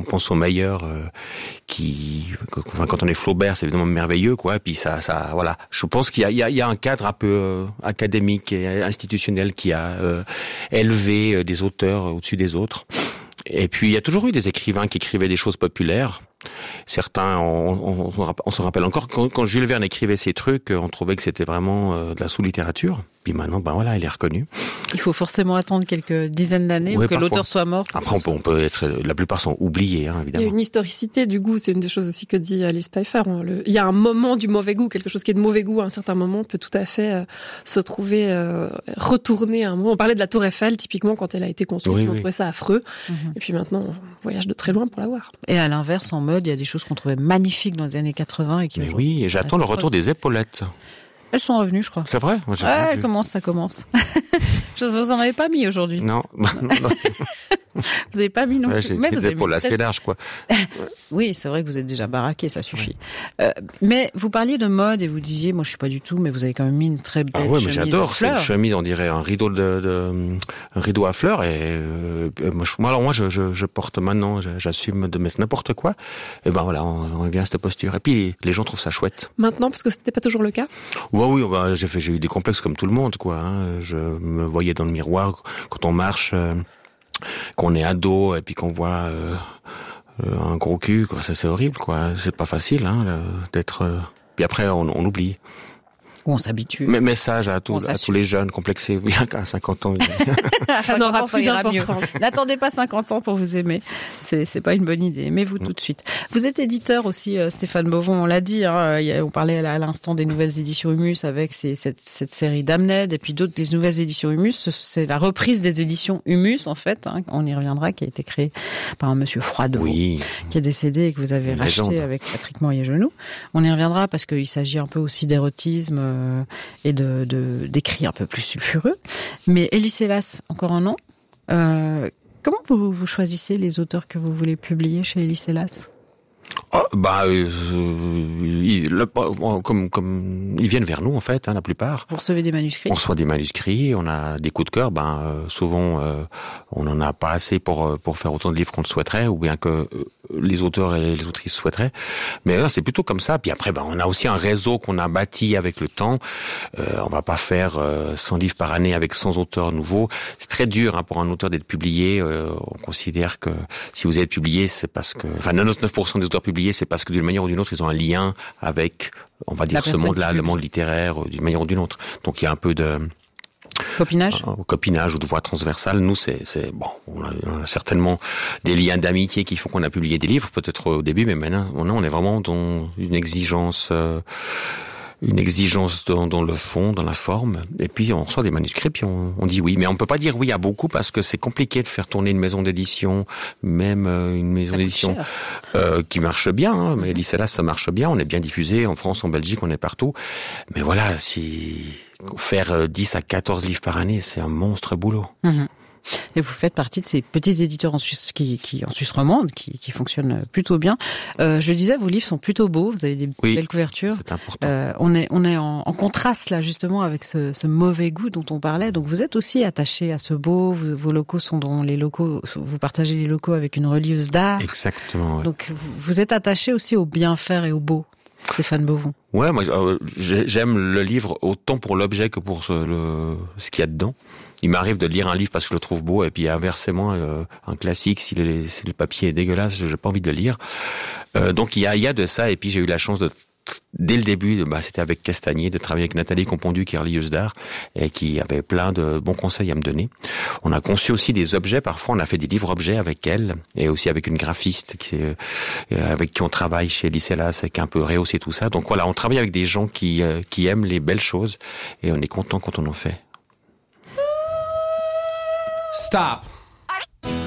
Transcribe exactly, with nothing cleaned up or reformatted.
pense au meilleur, euh, qui, enfin, quand on est Flaubert, c'est évidemment merveilleux, quoi. Et puis ça, ça, voilà. Je pense qu'il y a, il y a, il y a un cadre un peu euh, académique et institutionnel qui a euh, élevé euh, des auteurs au-dessus des autres. Et puis il y a toujours eu des écrivains qui écrivaient des choses populaires. Certains, on, on, on, on se rappelle encore quand, quand Jules Verne écrivait ces trucs, on trouvait que c'était vraiment euh, de la sous-littérature. Puis maintenant, ben voilà, il est reconnu. Il faut forcément attendre quelques dizaines d'années ouais, ou que parfois. l'auteur soit mort. Après, on peut, on peut être, la plupart sont oubliés, hein, évidemment. Il y a une historicité du goût, c'est une des choses aussi que dit Alice Pfeiffer. Le, il y a un moment du mauvais goût, quelque chose qui est de mauvais goût à un certain moment peut tout à fait euh, se trouver euh, retourné à un moment. On parlait de la Tour Eiffel, typiquement quand elle a été construite, oui, on oui. trouvait ça affreux. Mm-hmm. Et puis maintenant, on voyage de très loin pour la voir. Et à l'inverse, en mode, il y a des choses qu'on trouvait magnifiques dans les années quatre-vingts et qui. Mais oui, et j'attends le retour des épaulettes. Elles sont revenues, je crois. C'est vrai? Moi, j'ai ouais, elles commencent, ça commence. Vous en avez pas mis aujourd'hui? Non. Vous avez pas mis non plus. Ouais, j'ai mais des épaules assez larges, quoi. Oui, c'est vrai que vous êtes déjà baraqué, ça suffit. Ouais. Euh, mais vous parliez de mode et vous disiez, moi je suis pas du tout, mais vous avez quand même mis une très belle ah ouais, chemise mais j'adore. à fleurs. C'est une chemise, on dirait un rideau de, de un rideau à fleurs. Et euh, moi, je, alors moi, je, je, je porte maintenant, j'assume de mettre n'importe quoi. Et ben voilà, on, on revient à cette posture. Et puis les gens trouvent ça chouette. Maintenant, parce que c'était pas toujours le cas. Ouais, oui, bah, j'ai fait, j'ai eu des complexes comme tout le monde, quoi. Hein. Je me voyais dans le miroir quand on marche. Euh, qu'on est ado et puis qu'on voit euh, euh, un gros cul, quoi, ça c'est horrible, quoi. C'est pas facile, hein, le, d'être. Euh... Puis après, on, on oublie. On s'habitue. Mais message à tous, à tous les jeunes complexés, bien qu'à cinquante ans. Ça n'aura plus d'importance. N'attendez pas cinquante ans pour vous aimer. C'est, c'est pas une bonne idée. Aimez-vous mmh. tout de suite. Vous êtes éditeur aussi, euh, Stéphane Bovon, on l'a dit, hein, on parlait à l'instant des nouvelles éditions Humus avec ces, cette, cette série Damned et puis d'autres, les nouvelles éditions Humus. C'est la reprise des éditions Humus, en fait, hein, on y reviendra, qui a été créée par un monsieur Froidevaux, oui. qui est décédé et que vous avez racheté légende. Avec Patrick Moyer-Genoux. On y reviendra parce qu'il s'agit un peu aussi d'érotisme, euh, et de, de d'écrits un peu plus sulfureux. Mais Elis Hélas, encore un nom. Euh, comment vous, vous choisissez les auteurs que vous voulez publier chez Elis Hélas? Oh, bah, euh, ils, le, comme comme ils viennent vers nous en fait, hein, la plupart. Vous recevez des manuscrits. On reçoit des manuscrits, on a des coups de cœur. Ben euh, souvent, euh, on n'en a pas assez pour pour faire autant de livres qu'on le souhaiterait, ou bien que euh, les auteurs et les autrices souhaiteraient. Mais là, c'est plutôt comme ça. Puis après, ben on a aussi un réseau qu'on a bâti avec le temps. Euh, on va pas faire euh, cent livres par année avec cent auteurs nouveaux. C'est très dur hein, pour un auteur d'être publié. Euh, on considère que si vous êtes publié, c'est parce que, enfin, quatre-vingt-dix-neuf pour cent des auteurs publiés, c'est parce que d'une manière ou d'une autre, ils ont un lien avec, on va dire, ce monde-là, le monde littéraire, d'une manière ou d'une autre. Donc il y a un peu de copinage, euh, copinage ou de voie transversale. Nous, c'est, c'est bon, on a, on a certainement des liens d'amitié qui font qu'on a publié des livres, peut-être au début, mais maintenant, on est vraiment dans une exigence. Euh, une exigence dans, dans le fond, dans la forme, et puis on reçoit des manuscrits, puis on, on dit oui. Mais on peut pas dire oui à beaucoup parce que c'est compliqué de faire tourner une maison d'édition, même euh, une maison d'édition euh, qui marche bien. Hein, mais Elis Hélas, ça marche bien. On est bien diffusé en France, en Belgique, on est partout. Mais voilà, si faire dix à quatorze livres par année, c'est un monstre boulot. Mmh. Et vous faites partie de ces petits éditeurs en Suisse, qui, qui en Suisse romande, qui, qui fonctionnent plutôt bien. Euh, je le disais, vos livres sont plutôt beaux. Vous avez des oui, belles couvertures. C'est important. Euh, on est, on est en, en contraste là justement avec ce, ce mauvais goût dont on parlait. Donc vous êtes aussi attaché à ce beau. Vous, vos locaux sont dans les locaux. Vous partagez les locaux avec une relieuse d'art. Exactement. Ouais. Donc vous êtes attaché aussi au bien faire et au beau. Stéphane Bovon. Ouais, moi euh, j'aime le livre autant pour l'objet que pour ce, le, ce qu'il y a dedans. Il m'arrive de lire un livre parce que je le trouve beau, et puis inversement, euh, un classique, si le, si le papier est dégueulasse, j'ai pas envie de le lire. Euh, donc il y a, il y a de ça, et puis j'ai eu la chance de, dès le début, bah, c'était avec Castagnier, de travailler avec Nathalie Compondu, qui est relieuse d'art, et qui avait plein de bons conseils à me donner. On a conçu aussi des objets, parfois on a fait des livres-objets avec elle, et aussi avec une graphiste qui, euh, avec qui on travaille chez Elis Hélas, qui a un peu rehaussé tout ça. Donc voilà, on travaille avec des gens qui, euh, qui aiment les belles choses, et on est content quand on en fait. Stop.